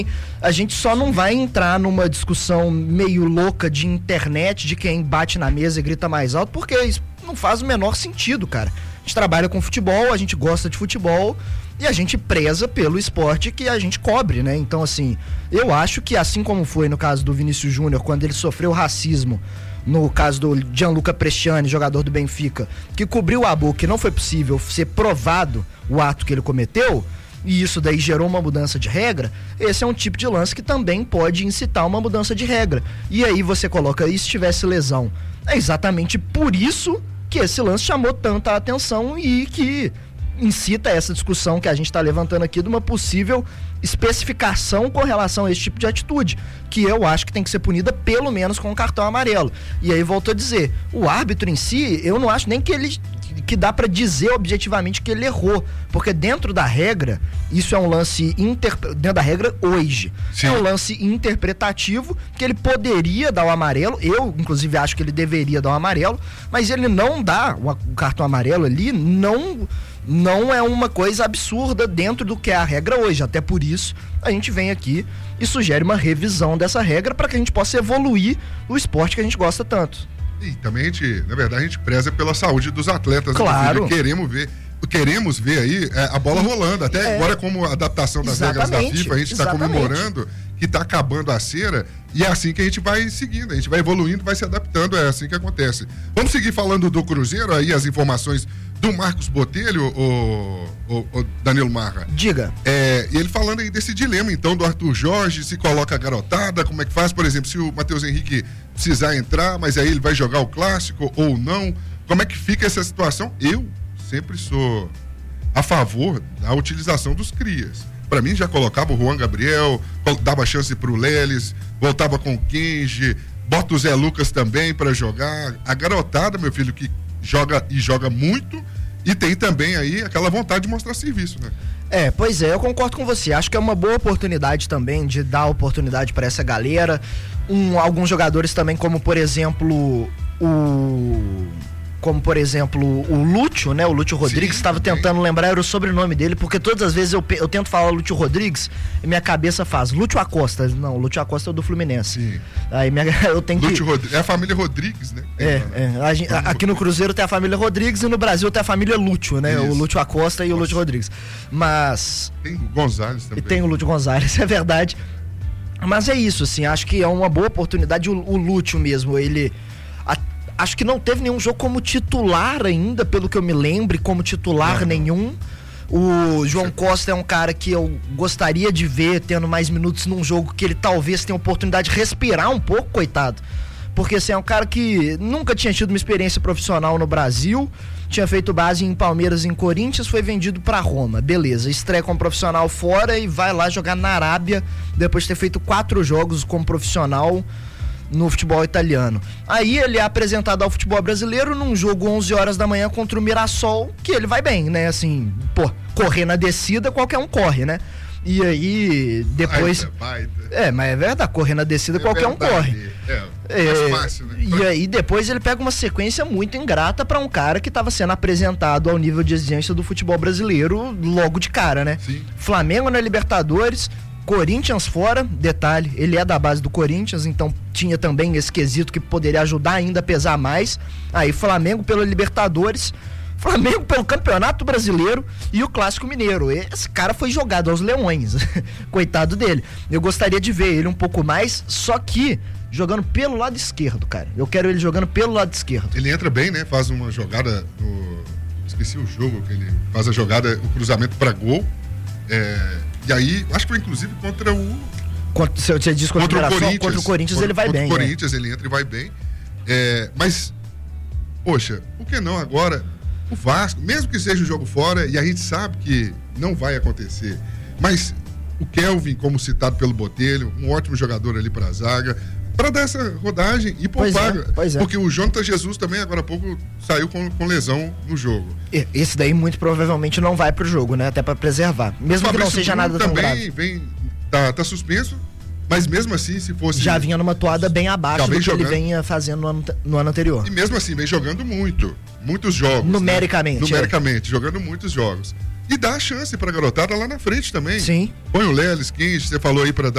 A gente só não vai entrar numa discussão meio louca de internet, de quem bate na mesa e grita mais alto, porque isso não faz o menor sentido, cara. A gente trabalha com futebol, a gente gosta de futebol e a gente preza pelo esporte que a gente cobre, né? Então, assim, eu acho que assim como foi no caso do Vinícius Júnior, quando ele sofreu racismo, no caso do Gianluca Bresciani, jogador do Benfica, que cobriu a boca, que não foi possível ser provado o ato que ele cometeu, e isso daí gerou uma mudança de regra, esse é um tipo de lance que também pode incitar uma mudança de regra. E aí você coloca, e se tivesse lesão? É exatamente por isso que esse lance chamou tanta atenção e que incita essa discussão que a gente está levantando aqui de uma possível especificação com relação a esse tipo de atitude, que eu acho que tem que ser punida pelo menos com um cartão amarelo. E aí volto a dizer, o árbitro em si, eu não acho nem que dá para dizer objetivamente que ele errou, porque dentro da regra, isso é um lance dentro da regra hoje, sim, é um lance interpretativo que ele poderia dar o amarelo, eu inclusive acho que ele deveria dar o amarelo, mas ele não dá o cartão amarelo ali, não é uma coisa absurda dentro do que é a regra hoje, até por isso a gente vem aqui e sugere uma revisão dessa regra para que a gente possa evoluir o esporte que a gente gosta tanto. E também na verdade a gente preza pela saúde dos atletas, claro. Queremos ver aí a bola rolando, até agora como adaptação das regras da FIFA, a gente está comemorando que está acabando a cera, e é assim que a gente vai seguindo, a gente vai evoluindo, vai se adaptando, é assim que acontece. Vamos seguir falando do Cruzeiro, aí as informações do Marcos Botelho, o Danilo Marra. Diga. E ele falando aí desse dilema, então, do Arthur Jorge, se coloca a garotada, como é que faz, por exemplo, se o Matheus Henrique precisar entrar, mas aí ele vai jogar o clássico ou não, como é que fica essa situação? Eu sempre sou a favor da utilização dos crias. Para mim já colocava o Juan Gabriel, dava chance pro Leles, voltava com o Kenji, bota o Zé Lucas também para jogar. A garotada, meu filho, que joga muito e tem também aí aquela vontade de mostrar serviço, né? Pois é, eu concordo com você. Acho que é uma boa oportunidade também de dar oportunidade para essa galera. Alguns jogadores também, como por exemplo o Lúcio, né? O Lúcio Rodrigues, estava tentando lembrar, era o sobrenome dele, porque todas as vezes eu tento falar Lúcio Rodrigues e minha cabeça faz Lúcio Acosta. Não, Lúcio Acosta é o do Fluminense. Sim. Aí eu tenho é a família Rodrigues, né? Aqui no Cruzeiro tem a família Rodrigues e no Brasil tem a família Lúcio, né? Isso. O Lúcio Acosta e o Lúcio Rodrigues. Mas... tem o Gonzalez também. E tem o Lúcio Gonzalez, é verdade. Mas é isso, assim, acho que é uma boa oportunidade. O Lúcio mesmo, ele... acho que não teve nenhum jogo como titular ainda, pelo que eu me lembre, como titular nenhum. O João Costa é um cara que eu gostaria de ver tendo mais minutos num jogo que ele talvez tenha oportunidade de respirar um pouco, coitado. Porque assim, é um cara que nunca tinha tido uma experiência profissional no Brasil, tinha feito base em Palmeiras e em Corinthians, foi vendido pra Roma, beleza, estreia como profissional fora e vai lá jogar na Arábia, depois de ter feito 4 jogos como profissional no futebol italiano. Aí ele é apresentado ao futebol brasileiro num jogo 11 horas da manhã contra o Mirassol, que ele vai bem, né? Assim, correr na descida, qualquer um corre, né? E aí, depois... mas é verdade, correr na descida, qualquer um corre. Mais fácil, né? E aí, depois ele pega uma sequência muito ingrata pra um cara que tava sendo apresentado ao nível de exigência do futebol brasileiro logo de cara, né? Sim. Flamengo na Libertadores, Corinthians fora, detalhe, ele é da base do Corinthians, então tinha também esse quesito que poderia ajudar ainda a pesar mais. Aí Flamengo pela Libertadores, Flamengo pelo Campeonato Brasileiro e o Clássico Mineiro. Esse cara foi jogado aos leões, coitado dele. Eu gostaria de ver ele um pouco mais, só que jogando pelo lado esquerdo, cara. Eu quero ele jogando pelo lado esquerdo. Ele entra bem, né? Faz uma jogada, esqueci o jogo, que ele faz a jogada, o cruzamento para gol. E aí, acho que foi inclusive contra o... Você diz contra o Corinthians ele vai bem. Contra o Corinthians ele entra e vai bem. Mas, poxa, por que não agora o Vasco, mesmo que seja um jogo fora, e a gente sabe que não vai acontecer, mas o Kelvin, como citado pelo Botelho, um ótimo jogador ali para a zaga, para dar essa rodagem e poupar. Pois é. Porque o Jonathan Jesus também, agora há pouco, saiu com lesão no jogo. Esse daí, muito provavelmente, não vai pro jogo, né? Até para preservar. Mesmo que não seja nada tão grave. Também tá suspenso, Mas mesmo assim, se fosse... Já vinha numa toada bem abaixo do que ele vinha fazendo no ano anterior. E mesmo assim, vem jogando muitos jogos. Numericamente. Né? Numericamente, jogando muitos jogos. E dá a chance pra garotada lá na frente também. Sim. Põe o Lelis, Quinche, você falou aí pra dar